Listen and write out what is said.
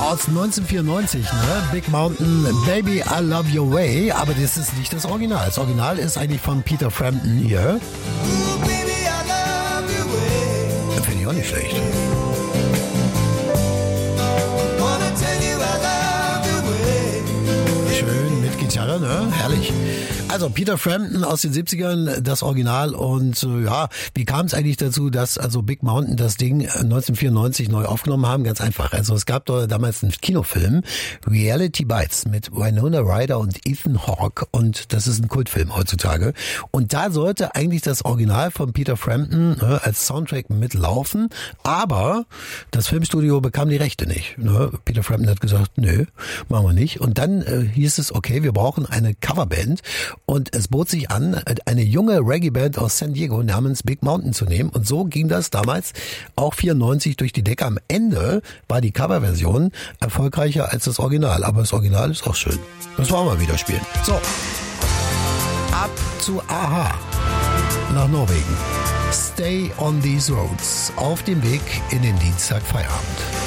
aus 1994, ne? Big Mountain, Baby, I Love Your Way. Aber das ist nicht das Original. Das Original ist eigentlich von Peter Frampton hier. Finde ich auch nicht schlecht. Schön mit Gitarre, ne? Herrlich. Also Peter Frampton aus den 70ern, das Original. Und ja, wie kam es eigentlich dazu, dass also Big Mountain das Ding 1994 neu aufgenommen haben? Ganz einfach. Also es gab da damals einen Kinofilm, Reality Bites, mit Winona Ryder und Ethan Hawke. Und das ist ein Kultfilm heutzutage. Und da sollte eigentlich das Original von Peter Frampton als Soundtrack mitlaufen. Aber das Filmstudio bekam die Rechte nicht. Peter Frampton hat gesagt, nö, machen wir nicht. Und dann hieß es, okay, wir brauchen eine Coverband. Und es bot sich an, eine junge Reggae-Band aus San Diego namens Big Mountain zu nehmen. Und so ging das damals auch 94 durch die Decke. Am Ende war die Coverversion erfolgreicher als das Original. Aber das Original ist auch schön. Das wollen wir wieder spielen. So, ab zu Aha nach Norwegen. Stay on these roads. Auf dem Weg in den Dienstag Feierabend.